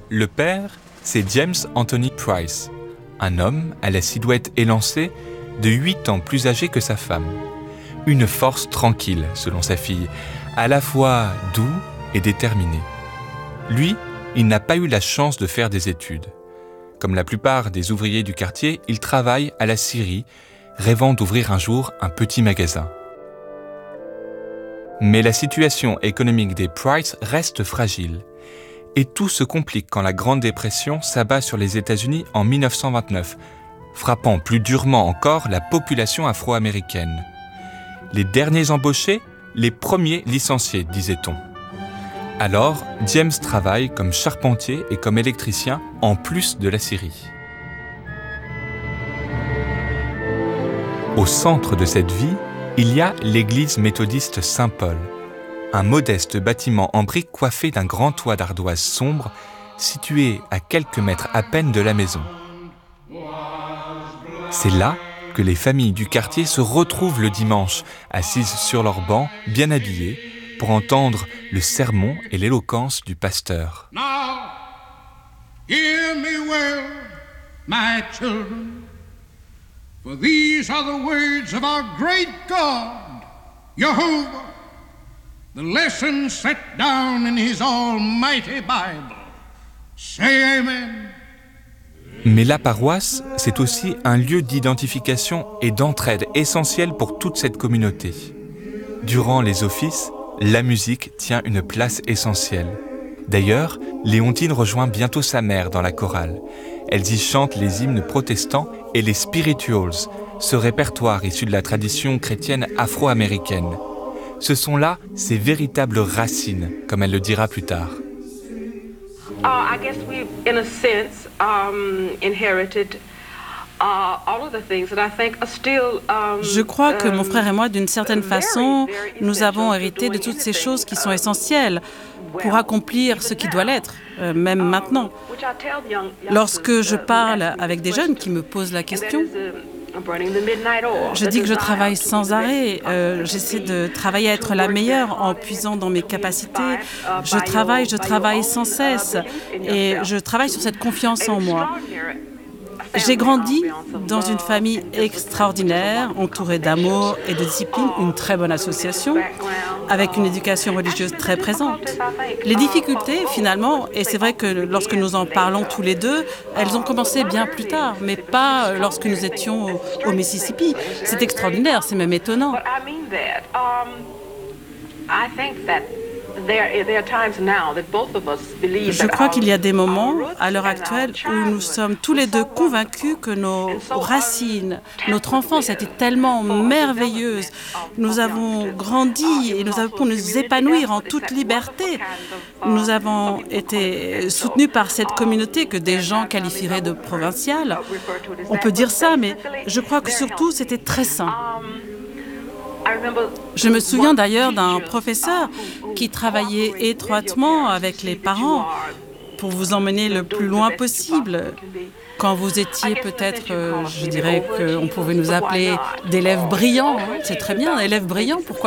Le père, c'est James Anthony Price, un homme à la silhouette élancée, de 8 ans plus âgé que sa femme. Une force tranquille, selon sa fille, à la fois doux et déterminé. Lui, il n'a pas eu la chance de faire des études. Comme la plupart des ouvriers du quartier, il travaille à la scierie, rêvant d'ouvrir un jour un petit magasin. Mais la situation économique des Price reste fragile. Et tout se complique quand la Grande Dépression s'abat sur les États-Unis en 1929, frappant plus durement encore la population afro-américaine. Les derniers embauchés, les premiers licenciés, disait-on. Alors, James travaille comme charpentier et comme électricien en plus de la scierie. Au centre de cette vie, il y a l'église méthodiste Saint-Paul, un modeste bâtiment en briques coiffé d'un grand toit d'ardoise sombre, situé à quelques mètres à peine de la maison. C'est là que les familles du quartier se retrouvent le dimanche, assises sur leurs bancs, bien habillées, pour entendre le sermon et l'éloquence du pasteur. Now, hear me well, my children, for these are the words of our great God, Jehovah, the lesson set down in his almighty Bible. Say amen. Mais la paroisse, c'est aussi un lieu d'identification et d'entraide essentiel pour toute cette communauté. Durant les offices, la musique tient une place essentielle. D'ailleurs, Léontine rejoint bientôt sa mère dans la chorale. Elles y chantent les hymnes protestants et les spirituals, ce répertoire issu de la tradition chrétienne afro-américaine. Ce sont là ses véritables racines, comme elle le dira plus tard. I guess we've, in a sense, inherited all of the things that I think are still. Je crois que mon frère et moi, d'une certaine façon, nous avons hérité de toutes ces choses qui sont essentielles pour accomplir ce qui doit l'être, même maintenant. Lorsque je parle avec des jeunes qui me posent la question, je dis que je travaille sans arrêt, j'essaie de travailler à être la meilleure en puisant dans mes capacités. Je travaille sans cesse et je travaille sur cette confiance en moi. J'ai grandi dans une famille extraordinaire, entourée d'amour et de discipline, une très bonne association, avec une éducation religieuse très présente. Les difficultés, finalement, et c'est vrai que lorsque nous en parlons tous les deux, elles ont commencé bien plus tard, mais pas lorsque nous étions au Mississippi. C'est extraordinaire, c'est même étonnant. Je crois qu'il y a des moments, à l'heure actuelle, où nous sommes tous les deux convaincus que nos racines, notre enfance était tellement merveilleuse. Nous avnous grandi et nous avons pu nous épanouir en toute liberté. Nous avons été soutenus par cette communauté que des gens qualifieraient de provinciale. On peut dire ça, mais je crois que surtout, c'était très sain. Je me souviens d'ailleurs d'un professeur qui travaillait étroitement avec les parents pour vous emmener le plus loin possible. Quand vous étiez peut-être, je dirais qu'on pouvait nous appeler d'élèves brillants. C'est très bien, élèves brillants, pourquoi pas ?